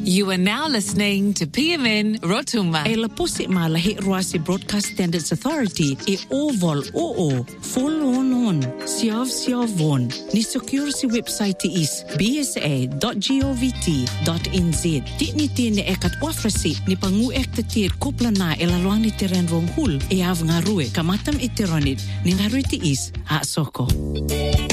You are now listening to PMN Rotuma. E la posi malahi Ruasi Broadcast Standards Authority e oval oo full on siav on ni secure si website is bsa.govt.nz. Di ni tine ekat wafrasi ni pangu ektatir kopla na elaluang ni teren rong hul e av ngarue kamatam iteronit ni ngarue ti is a soko.